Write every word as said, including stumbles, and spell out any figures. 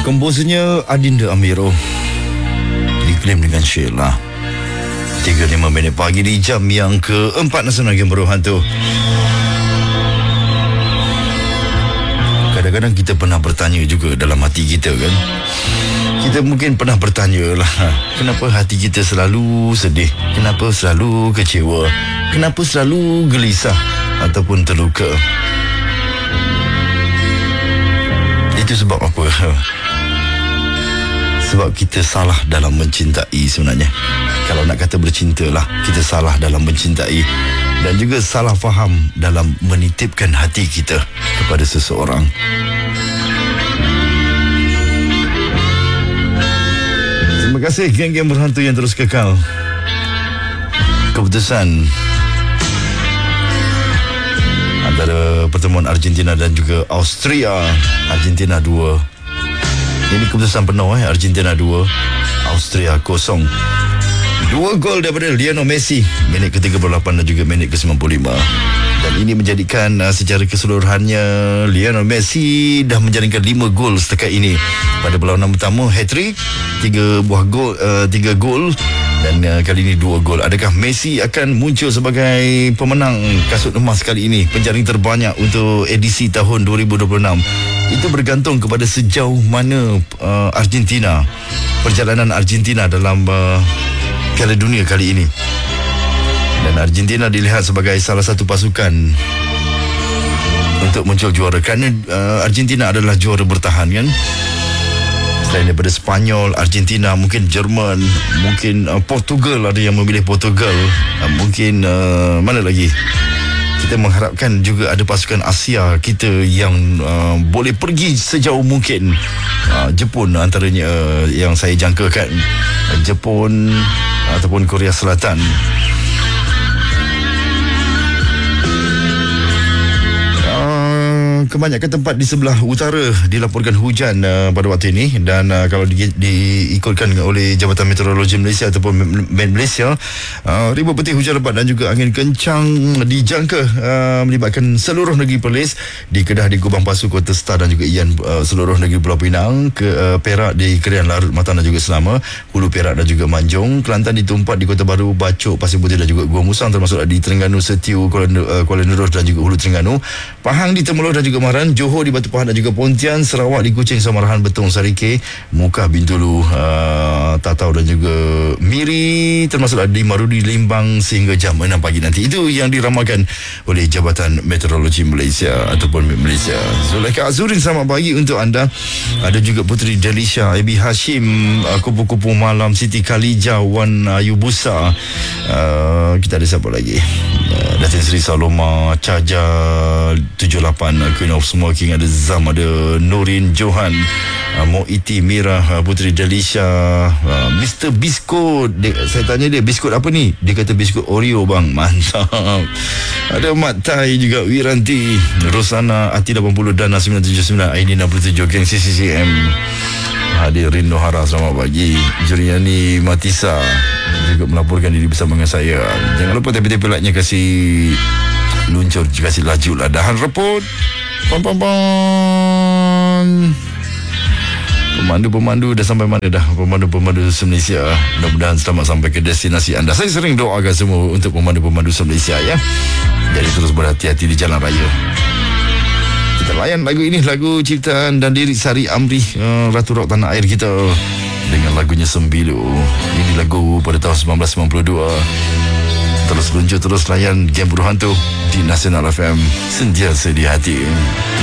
Komposernya Adinda Amiro, diklaim dengan Sheila. tiga puluh lima minit pagi di jam yang keempat Nasional Game Berhantu. Kadang-kadang kita pernah bertanya juga dalam hati kita kan. Kita mungkin pernah bertanya lah, kenapa hati kita selalu sedih? Kenapa selalu kecewa? Kenapa selalu gelisah ataupun terluka? Itu sebab apa? Sebab kita salah dalam mencintai sebenarnya. Kalau nak kata bercinta lah, kita salah dalam mencintai. Dan juga salah faham dalam menitipkan hati kita kepada seseorang. Terima kasih geng-geng berhantu yang terus kekal. Keputusan antara pertemuan Argentina dan juga Austria. Argentina dua. Ini keputusan penuh eh. Argentina dua, Austria kosong. Dua gol daripada Lionel Messi, minit ke tiga puluh lapan dan juga minit ke sembilan puluh lima. Dan ini menjadikan uh, secara keseluruhannya Lionel Messi dah menjaringkan lima gol setakat ini. Pada perlawanan pertama hat-trick, tiga buah gol, uh, tiga gol dan uh, kali ini dua gol. Adakah Messi akan muncul sebagai pemenang kasut emas kali ini, penjaring terbanyak untuk edisi tahun dua ribu dua puluh enam? Itu bergantung kepada sejauh mana uh, Argentina, perjalanan Argentina dalam uh, Piala Dunia kali ini. Dan Argentina dilihat sebagai salah satu pasukan untuk muncul juara, kerana uh, Argentina adalah juara bertahan kan. Selain daripada Spanyol, Argentina, mungkin Jerman, mungkin uh, Portugal, ada yang memilih Portugal, uh, mungkin uh, mana lagi. Kita mengharapkan juga ada pasukan Asia kita yang uh, boleh pergi sejauh mungkin. uh, Jepun antaranya uh, yang saya jangkakan, uh, Jepun ataupun Korea Selatan. Kebanyakan tempat di sebelah utara dilaporkan hujan uh, pada waktu ini. Dan uh, kalau di, diikutkan oleh Jabatan Meteorologi Malaysia ataupun Met Malaysia, uh, ribuan petir hujan lebat dan juga angin kencang dijangka uh, melibatkan seluruh negeri Perlis, di Kedah, di Gubang Pasu, Kota Star dan juga Ian, uh, seluruh negeri Pulau Pinang, ke uh, Perak, di Kerian, Larut, Matan dan juga Selama, Hulu Perak dan juga Manjung, Kelantan, di Tumpat, di Kota Baru, Bacok, Pasir Putih dan juga Gua Musang, termasuk di Terengganu, Setiu, Kuala, uh, Kuala Nerus dan juga Hulu Terengganu, Pahang, di Temerloh dan juga Maran, Johor, di Batu Pahat dan juga Pontian, Sarawak, di Kuching, Samarahan, Betong, Sarike, Mukah, Bintulu, uh, Tatau dan juga Miri, termasuk di Marudi, Limbang sehingga jam enam pagi nanti. Itu yang diramalkan oleh Jabatan Meteorologi Malaysia ataupun Malaysia. Zulaikha Azurin, selamat pagi untuk anda. Ada juga Puteri Delisha, Ebi Hashim, uh, Kupu-Kupu Malam, Siti Khalija, Wan Ayubusa. Uh, kita ada siapa lagi? Uh, Datin Seri Saloma, Caja tujuh lapan, Queen of Smoking, ada Zam, ada Nurin Johan, uh, Moiti Mira, uh, Puteri Delisha, uh, Mister Biskut. Dia, saya tanya dia, biskut apa ni? Dia kata biskut Oreo bang. Mantap. Ada Mat Tai juga, Wiranti, Rosana, Ati lapan puluh, Dana sembilan tujuh sembilan, Aini enam puluh tujuh, Geng C C C M. Hadir Rindo Hara, selamat pagi. Juriani Matisa juga melaporkan diri bersama dengan saya. Jangan lupa tepi-tepi like-nya kasih luncur, kasih laju lah. Dahan reput. Pam pam pam. Pemandu-pemandu dah sampai mana dah? Pemandu-pemandu se-Malaysia, mudah-mudahan selamat sampai ke destinasi anda. Saya sering doakan semua untuk pemandu-pemandu se-Malaysia ya. Jadi terus berhati-hati di jalan raya. Kita layan lagu ini, lagu ciptaan dan lirik Sari Amri, uh, Ratu Rock tanah air kita, dengan lagunya Sembilu. Ini lagu pada tahun sembilan belas sembilan puluh dua. Terus luncur, terus layan Game Berhantu di Nasional F M, sentiasa di hati.